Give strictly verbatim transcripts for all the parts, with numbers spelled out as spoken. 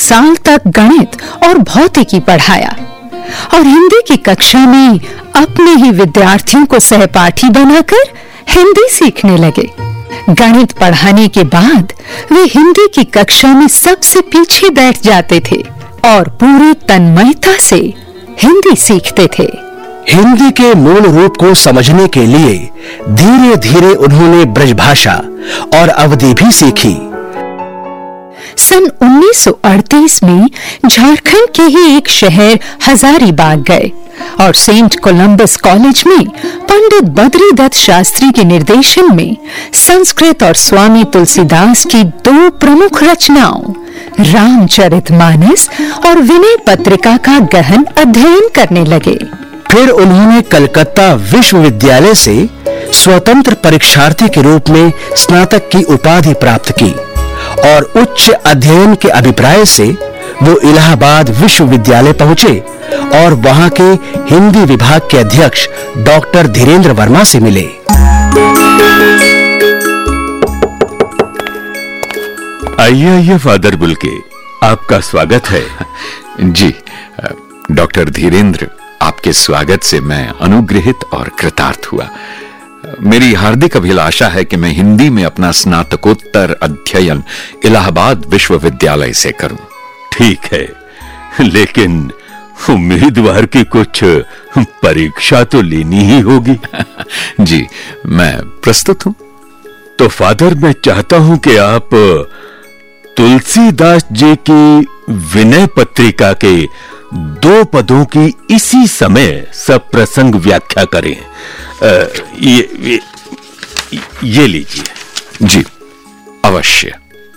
साल तक गणित और भौतिकी पढ़ाया और हिंदी की कक्षा में अपने ही विद्यार्थियों को सहपाठी बनाकर हिंदी सीखने लगे। गणित पढ़ाने के बाद वे हिंदी की कक्षा में सबसे पीछे बैठ जाते थे और पूरी तन्मयता से हिंदी सीखते थे। हिंदी के मूल रूप को समझने के लिए धीरे धीरे उन्होंने ब्रजभाषा और अवधी भी सीखी। सन उन्नीस सौ अड़तीस में झारखंड के ही एक शहर हजारीबाग गए और सेंट कोलंबस कॉलेज में पंडित बद्रीदत्त शास्त्री के निर्देशन में संस्कृत और स्वामी तुलसीदास की दो प्रमुख रचनाओं रामचरितमानस और विनय पत्रिका का गहन अध्ययन करने लगे। फिर उन्होंने कलकत्ता विश्वविद्यालय से स्वतंत्र परीक्षार्थी के रूप में स्नातक की उपाधि प्राप्त की और उच्च अध्ययन के अभिप्राय से वो इलाहाबाद विश्वविद्यालय पहुंचे और वहां के हिंदी विभाग के अध्यक्ष डॉक्टर धीरेन्द्र वर्मा से मिले। आइए आइए फादर बुल्के, आपका स्वागत है। जी डॉक्टर धीरेन्द्र, आपके स्वागत से मैं अनुग्रहित और कृतार्थ हुआ। मेरी हार्दिक अभिलाषा है कि मैं हिंदी में अपना स्नातकोत्तर अध्ययन इलाहाबाद विश्वविद्यालय से करूं। ठीक है, लेकिन उम्मीदवार की कुछ परीक्षा तो लेनी ही होगी। जी मैं प्रस्तुत हूं। तो फादर, मैं चाहता हूं कि आप तुलसीदास जी की विनय पत्रिका के दो पदों की इसी समय सप्रसंग व्याख्या करें। आ, ये, ये ये लीजिए। जी अवश्य।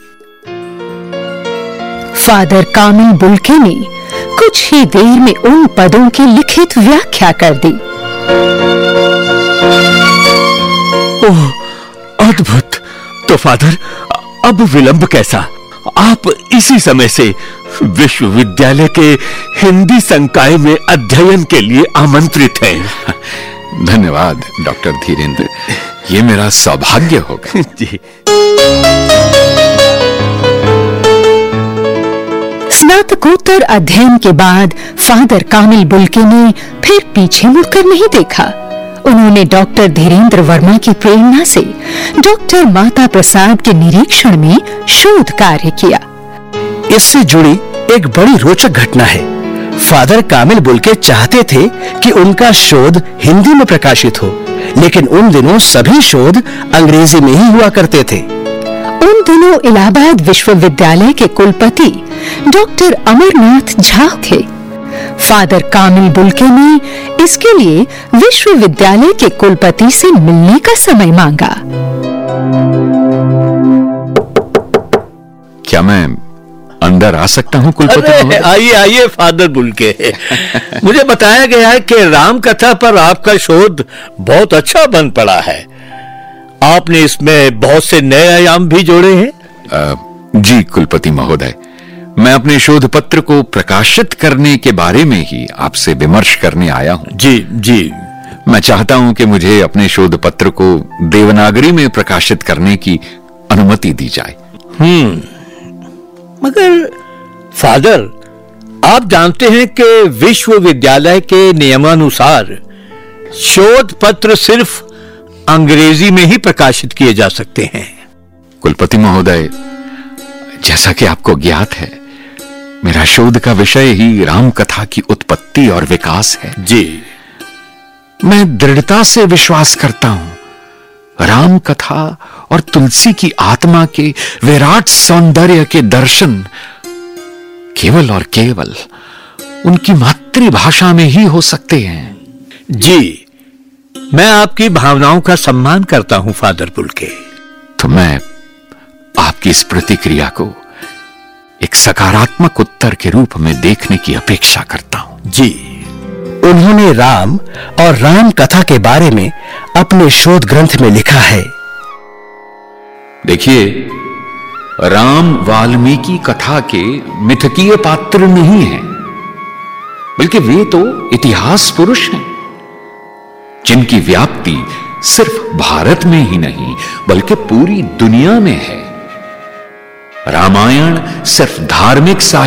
फादर कामिल बुल्के ने कुछ ही देर में उन पदों की लिखित व्याख्या कर दी। ओह, अद्भुत। तो फादर, अब विलंब कैसा? आप इसी समय से विश्वविद्यालय के हिंदी संकाय में अध्ययन के लिए आमंत्रित हैं। धन्यवाद डॉक्टर धीरेन्द्र, ये मेरा सौभाग्य होगा। जी। स्नातकोत्तर अध्ययन के बाद फादर कामिल बुल्के ने फिर पीछे मुड़कर नहीं देखा। उन्होंने डॉक्टर धीरेन्द्र वर्मा की प्रेरणा से डॉक्टर माता प्रसाद के निरीक्षण में शोध कार्य किया। इससे जुड़ी एक बड़ी रोचक घटना है। फादर कामिल बुल्के चाहते थे कि उनका शोध हिंदी में प्रकाशित हो, लेकिन उन दिनों सभी शोध अंग्रेजी में ही हुआ करते थे। उन दिनों इलाहाबाद विश्वविद्यालय के कुलपति डॉक्टर अमरनाथ झा थे। फादर कामिल बुल्के ने इसके लिए विश्वविद्यालय के कुलपति से मिलने का समय मांगा। क्या मैं अंदर आ सकता हूं कुलपति? आइए आइए फादर बुल्के। मुझे बताया गया है कि राम कथा पर आपका शोध बहुत अच्छा बन पड़ा है। आपने इसमें बहुत से नए आयाम भी जोड़े हैं। आ, जी कुलपति महोदय, मैं अपने शोध पत्र को प्रकाशित करने के बारे में ही आपसे विमर्श करने आया हूं। जी जी। मैं चाहता हूं कि मुझे अपने शोध पत्र को देवनागरी में प्रकाशित करने की अनुमति दी जाए। हम्म मगर फादर, आप जानते हैं कि विश्वविद्यालय के नियमानुसार शोध पत्र सिर्फ अंग्रेजी में ही प्रकाशित किए जा सकते हैं। कुलपति महोदय, जैसा कि आपको ज्ञात है, मेरा शोध का विषय ही राम कथा की उत्पत्ति और विकास है। जी। मैं दृढ़ता से विश्वास करता हूं, राम कथा और तुलसी की आत्मा के विराट सौंदर्य के दर्शन केवल और केवल उनकी मातृभाषा में ही हो सकते हैं। जी, मैं आपकी भावनाओं का सम्मान करता हूं फादर बुल्के। तो मैं आपकी इस प्रतिक्रिया को एक सकारात्मक उत्तर के रूप में देखने की अपेक्षा करता हूं। जी। उन्होंने राम और राम कथा के बारे में अपने शोध ग्रंथ में लिखा है। देखिए, राम वाल्मीकि कथा के मिथकीय पात्र नहीं हैं, बल्कि वे तो इतिहास पुरुष हैं, जिनकी व्याप्ति सिर्फ भारत में ही नहीं बल्कि पूरी दुनिया में है। रामायण सिर्फ धार्मिक साहित्य